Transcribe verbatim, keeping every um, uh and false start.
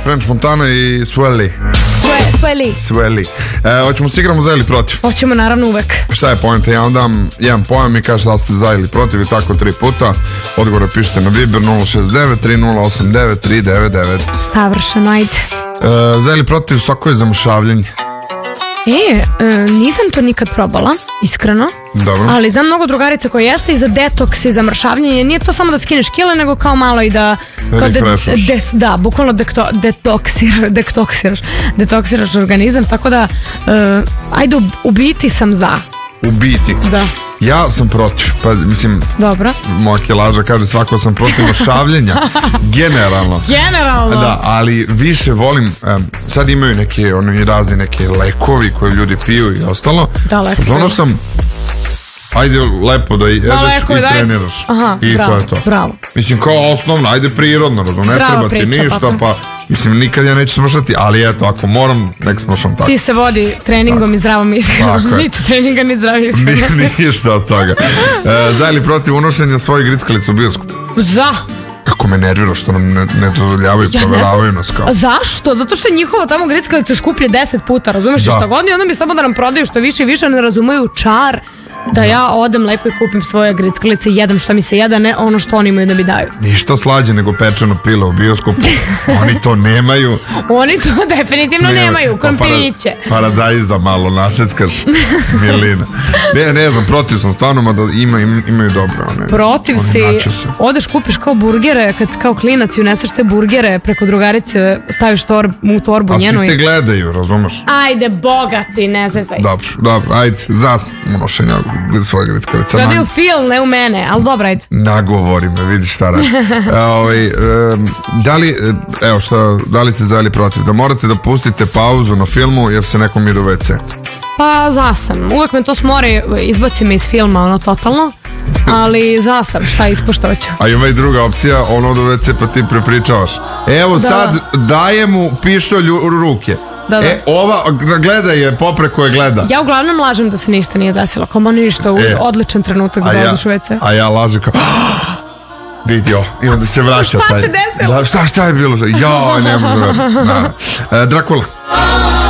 French Montana i Swelly. Swelly. Swelly. E, hoćemo se igramo za ili protiv? Hoćemo, naravno, uvek. Šta je poenta? Ja vam dam jedan pojam i kažete da li ste za ili protiv i tako tri puta. Odgovore pišete na Viber nula šest devet tri nula osam devet tri devet devet. Savršeno, ajde. E, za ili protiv svako je zamršavljanje. E, e, nisam to nikad probala, iskreno. Dobro. Ali znam mnogo drugarica koje jeste i za detoks i za mršavljenje. Nije to samo da skineš kile, nego kao malo i da... Kao de, de, da, bukvalno dekto, detoksiraš, detoksiraš, detoksiraš organizam, tako da, e, ajde, u biti sam za. U biti? Da. Ja sam protiv, pa mislim, dobro. Moja kilaža kaže svako sam protiv mršavljenja, generalno. Generalno. Da, ali više volim, um, sad imaju neke, oni razni neke lekovi koje ljudi piju i ostalo. Da, lekovi. Ono sam, ajde lepo da jedeš i daj... treniraš. Aha, i bravo, to je to. Bravo. Mislim, kao osnovno, ajde prirodno, razum, ne treba ti ništa, papa. Pa, mislim, nikad ja neću smršati, ali eto, ako moram, nek smršam tako. Ti se vodi treningom tako. I zdravom ishranom. Niti treninga, ni zdravim ishranom. Ništa od toga. E, za ili protiv unošenja svojih grickalica u bioskopu? Za. Kako me nervira što nam ne, ne dozvoljavaju, ja proveravaju nas kao. Zašto? Zato što je njihova tamo grickalica skuplje deset puta, razumeš da. I šta god, i onda mi samo da nam prodaju što više i više, ne razumeju čar da, da ja odem lepo i kupim svoje grickalice i jedem što mi se jeda, ne ono što oni imaju da mi daju. Ništa slađe nego pečeno pilo u bioskopu. Oni to nemaju. Oni to definitivno Nema. nemaju. Krompiriće. Pa paradajza malo naseckaš. Milina. Ne, ne znam, protiv sam stvarno, mada ima, imaju dobre one. Protiv si, odeš kupiš kao burgere, kad kao klinac i uneseš te burgere preko drugarice, staviš tor, u torbu a njenu. A svi te gledaju, razumeš? Ajde, bogati, ne zezaj. Dobro, dobro, ajde, zas unošenja svoje grickalice. Gledaju Nag... film, ne u mene, ali dobro, ajde. Nagovori me, vidiš šta radi. e, ovaj, e, da li, evo šta, da li ste za ili protiv? Da morate da pustite pauzu na filmu jer se nekom ide u ve ce? Pa za sam. Uvek me to smori, izbaci me iz filma, ono, totalno. Ali za sam, šta ispoštovaću. A ima i druga opcija, ono od u ve ce pa ti prepričavaš. Evo da. Sad daje mu pištolj u ruke. Da, da. E, ova, gledaj je, popreko je gleda. Ja uglavnom lažem da se ništa nije desilo. Kao ništa, e, odličan trenutak za ja, odliš u ve ce. A ja lažem kao vidio, i onda se vraća šta taj. Se desilo? Da, šta, šta je bilo? Ja, ne možem. Da. E, Drakula.